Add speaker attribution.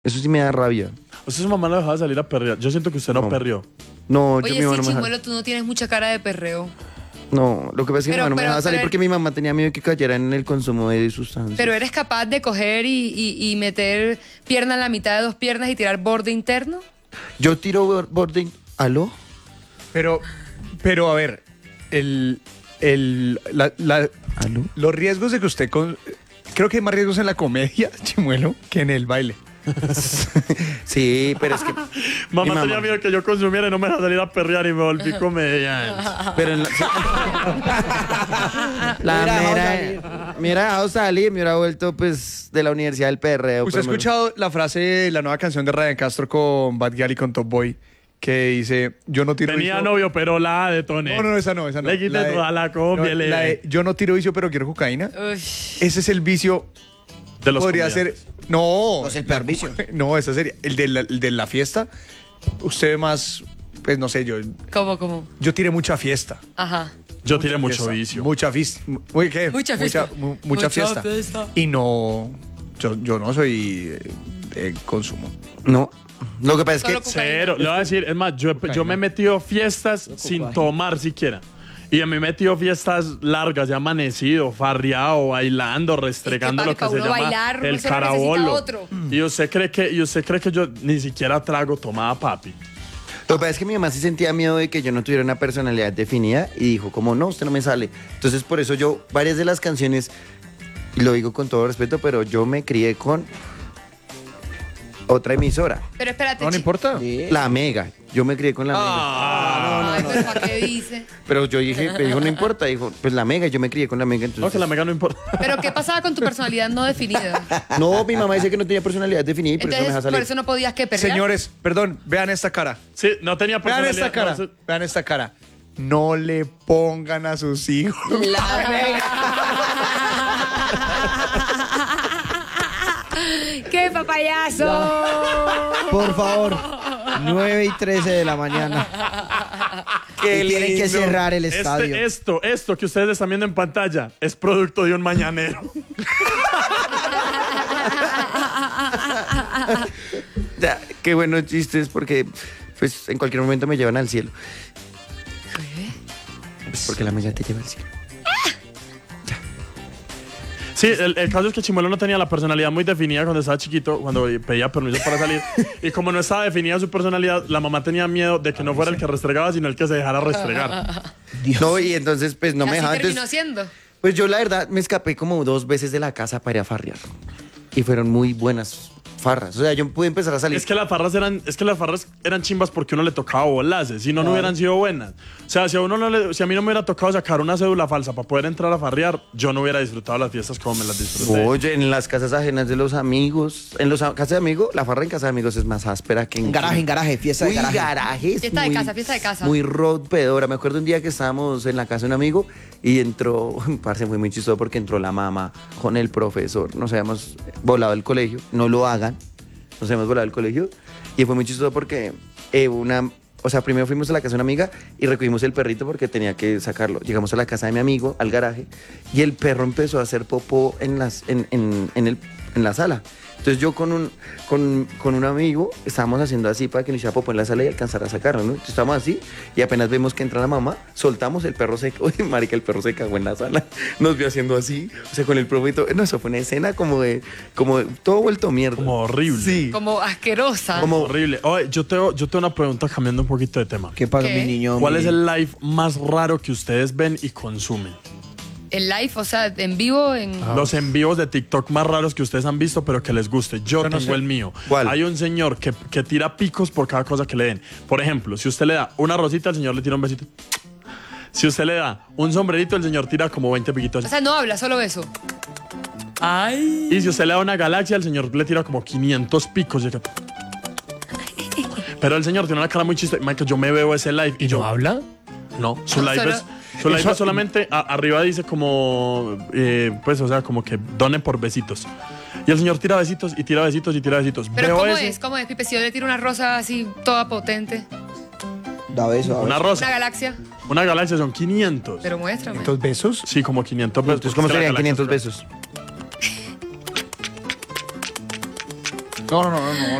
Speaker 1: Eso sí me da rabia.
Speaker 2: Usted su mamá lo dejaba salir a perrear. Yo siento que usted no perreó.
Speaker 1: No,
Speaker 3: Oye,
Speaker 1: mi
Speaker 3: sí,
Speaker 1: mamá no me dejaba.
Speaker 3: Chimuelo, tú no tienes mucha cara de perreo.
Speaker 1: No, lo que pasa es que mi mamá no me dejaba salir
Speaker 3: pero-
Speaker 1: porque mi mamá tenía miedo de que cayera en el consumo de sustancias.
Speaker 3: Pero eres capaz de coger y meter pierna en la mitad de dos piernas y tirar borde interno.
Speaker 1: Yo tiro borde. ¿Aló?
Speaker 4: Pero a ver,
Speaker 1: ¿Aló?
Speaker 4: los riesgos de que usted... Creo que hay más riesgos en la comedia, Chimuelo, que en el baile.
Speaker 1: Sí, pero es que. mi
Speaker 2: Mamá tenía miedo que yo consumiera y no me dejaba salir a perrear y me volví comediante.
Speaker 1: Pero en la, me hubiera dejado salir, me hubiera vuelto pues de la universidad del perreo.
Speaker 4: ¿Usted ha
Speaker 1: pero me-
Speaker 4: escuchado la frase de la nueva canción de Ryan Castro con Bad Gyal y con Top Boy? Que dice, yo no tiro
Speaker 2: Tenía
Speaker 4: vicio.
Speaker 2: novio, pero la detoné.
Speaker 4: No, esa no.
Speaker 2: Le quité
Speaker 4: La de-
Speaker 2: toda la copia,
Speaker 4: no, la de, yo no tiro vicio, pero quiero cocaína.
Speaker 3: Uy.
Speaker 4: Ese es el vicio.
Speaker 2: De los
Speaker 4: Podría ser...
Speaker 2: comediantes.
Speaker 4: No.
Speaker 5: No es el peor vicio.
Speaker 4: No, esa sería... El de la fiesta, usted ve más... Pues no sé,
Speaker 3: ¿Cómo?
Speaker 4: yo tiré mucha fiesta.
Speaker 3: Ajá.
Speaker 2: Yo tiré mucho
Speaker 4: Fiesta.
Speaker 2: vicio.
Speaker 4: Mucha fiesta. ¿Qué?
Speaker 3: Mucha fiesta.
Speaker 4: Mucha
Speaker 3: Mucha
Speaker 4: fiesta.
Speaker 3: fiesta.
Speaker 4: Y no... Yo no soy consumo.
Speaker 1: No. Lo que pasa es
Speaker 3: Solo
Speaker 1: que.
Speaker 3: cocaína.
Speaker 2: Cero. Le voy a decir, es más, yo me he metido fiestas sin tomar siquiera. Y me he metido fiestas largas, ya amanecido, farreado, bailando, restregando
Speaker 3: Es que
Speaker 2: lo que
Speaker 3: para
Speaker 2: se
Speaker 3: uno
Speaker 2: llama
Speaker 3: bailar, uno
Speaker 2: el
Speaker 3: solo necesita
Speaker 2: carabolo.
Speaker 3: otro.
Speaker 2: Y usted cree que yo ni siquiera trago tomaba, papi.
Speaker 1: Lo que pasa es que mi mamá sí sentía miedo de que yo no tuviera una personalidad definida y dijo, como no, usted no me sale. Entonces, por eso yo, varias de las canciones, y lo digo con todo respeto, pero yo me crié con otra emisora,
Speaker 3: Pero espérate,
Speaker 4: No importa.
Speaker 1: La Mega. Yo me crié con La
Speaker 3: Ay, pero ¿para qué dice?
Speaker 1: Mega. Pero yo dije, me dijo, no importa. Dijo, pues La Mega, yo me crié con La Mega.
Speaker 2: No,
Speaker 1: Entonces,
Speaker 2: que la mega no importa.
Speaker 3: Pero ¿qué pasaba con tu personalidad no definida?
Speaker 1: no, mi mamá dice que no tenía personalidad definida y por eso no me deja
Speaker 3: Entonces, por
Speaker 1: salir.
Speaker 3: eso no podías que perrear.
Speaker 4: Señores, perdón, vean esta cara.
Speaker 2: Sí, no tenía
Speaker 4: Vean
Speaker 2: personalidad.
Speaker 4: esta cara.
Speaker 2: no sé.
Speaker 4: Vean esta cara. No le pongan a sus hijos.
Speaker 3: ¡Qué papayazo!
Speaker 5: Por favor, 9:13 de la mañana.
Speaker 1: Qué
Speaker 5: Y tienen que
Speaker 1: lindo.
Speaker 5: cerrar el estadio.
Speaker 2: Esto que ustedes están viendo en pantalla es producto de un mañanero.
Speaker 1: Ya, qué buenos chistes porque pues en cualquier momento me llevan al cielo. Pues, porque La Mega te lleva al cielo.
Speaker 2: Sí, el caso es que Chimuelo no tenía la personalidad muy definida cuando estaba chiquito, cuando pedía permiso para salir. Y como no estaba definida su personalidad, la mamá tenía miedo de que no fuera el que restregaba, sino el que se dejara restregar.
Speaker 1: No, y entonces pues no me
Speaker 3: Así
Speaker 1: dejaba.
Speaker 3: terminó
Speaker 1: Entonces,
Speaker 3: siendo.
Speaker 1: pues yo la verdad me escapé como 2 veces de la casa para ir a farrear. Y fueron muy buenas farras. O sea, yo pude empezar a salir.
Speaker 2: Es que las farras eran chimbas porque uno le tocaba volarse, si no, no hubieran sido buenas. O sea, si a mí no me hubiera tocado sacar una cédula falsa para poder entrar a farrear, yo no hubiera disfrutado las fiestas como me las disfruté.
Speaker 1: Oye, en las casas ajenas de los amigos, en las casas de amigos, la farra en casa de amigos es más áspera que
Speaker 5: En garaje, fiesta de
Speaker 1: Uy,
Speaker 5: garaje.
Speaker 1: garajes.
Speaker 3: Fiesta de casa, fiesta de casa.
Speaker 1: Muy rompedora. Me acuerdo un día que estábamos en la casa de un amigo y entró, parce, fue muy chistoso porque entró la mamá con el profesor. Nos habíamos volado del colegio, no lo hagan. Nos habíamos volado del colegio y fue muy chistoso porque primero fuimos a la casa de una amiga y recogimos el perrito porque tenía que sacarlo. Llegamos a la casa de mi amigo, al garaje, y el perro empezó a hacer popó en la sala. Entonces yo con un amigo estábamos haciendo así para que no hiciera popó en la sala y alcanzara a sacarlo, ¿no? Entonces estábamos así y apenas vemos que entra la mamá, soltamos el perro seco. Uy, marica, el perro se cagó en la sala. Nos vio haciendo así, o sea, con el profe y todo. No, eso fue una escena como de todo vuelto mierda.
Speaker 2: Como horrible.
Speaker 1: Sí.
Speaker 3: Como asquerosa.
Speaker 2: Como horrible. Oye, yo tengo una pregunta cambiando un poquito de tema.
Speaker 5: ¿Qué pasa,
Speaker 3: ¿Qué?
Speaker 5: mi niño?
Speaker 2: ¿Cuál
Speaker 5: mi-
Speaker 2: es el live más raro que ustedes ven y consumen?
Speaker 3: En live, o sea, en vivo, en...
Speaker 2: Los envíos de TikTok más raros que ustedes han visto, pero que les guste. Yo
Speaker 4: no
Speaker 2: tengo
Speaker 4: sé.
Speaker 2: el mío.
Speaker 1: ¿Cuál?
Speaker 2: Hay un señor que tira picos por cada cosa que le den. Por ejemplo, si usted le da una rosita, el señor le tira un besito. Si usted le da un sombrerito, el señor tira como 20 piquitos.
Speaker 3: O sea, no habla, solo eso. Ay.
Speaker 2: Y si usted le da una galaxia, el señor le tira como 500 picos. Pero el señor tiene una cara muy chiste. Michael, yo me veo ese live y yo...
Speaker 4: habla?
Speaker 2: No, su live
Speaker 3: Solo-
Speaker 2: es... Su live es solamente arriba dice como, pues, o sea, como que donen por besitos. Y el señor tira besitos y tira besitos y tira besitos.
Speaker 3: Pero
Speaker 2: Veo
Speaker 3: ¿cómo
Speaker 2: eso,
Speaker 3: es? ¿Cómo es, Pipe? Si yo le tiro una rosa así, toda potente,
Speaker 5: Da beso, da
Speaker 2: Una
Speaker 5: beso.
Speaker 2: rosa.
Speaker 3: una galaxia,
Speaker 2: Una galaxia son 500.
Speaker 3: pero muéstrame.
Speaker 4: ¿Estos besos?
Speaker 2: Sí, como 500 pesos.
Speaker 1: Entonces, ¿cómo
Speaker 2: porque la
Speaker 1: serían
Speaker 2: galaxia
Speaker 1: 500
Speaker 2: es-
Speaker 1: besos?
Speaker 4: No,